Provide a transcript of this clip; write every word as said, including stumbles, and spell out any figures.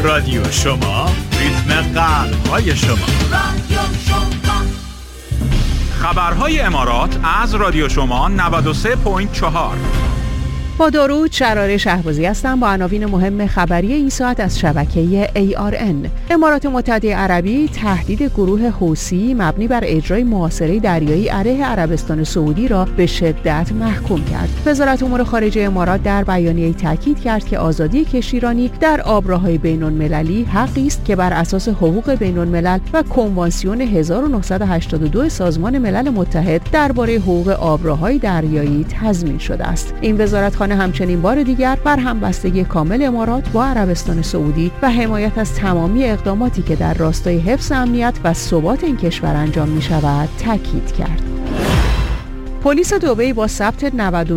رادیو شما، ریتم قلب‌های شما. رادیو شما. خبرهای امارات از رادیو شما نود و سه و چهار. با درود، شراره شهبازی هستم با عناوین مهم خبری این ساعت از شبکه ای آر ان. امارات متحده عربی تهدید گروه حوثی مبنی بر اجرای محاصره دریایی علیه عربستان سعودی را به شدت محکوم کرد. وزارت امور خارجه امارات در بیانیه‌ای تاکید کرد که آزادی کشتیرانی در آبراهای بین‌المللی حقی است که بر اساس حقوق بین‌الملل و کنوانسیون هزار و نهصد و هشتاد و دو سازمان ملل متحد درباره حقوق آبراهای دریایی تضمین شده است. این وزارتخانه همچنین بار دیگر بر همبستگی کامل امارات با عربستان سعودی و حمایت از تمامی اقداماتی که در راستای حفظ امنیت و ثبات این کشور انجام می شود تاکید کرد. پلیس دبی با ثبت نود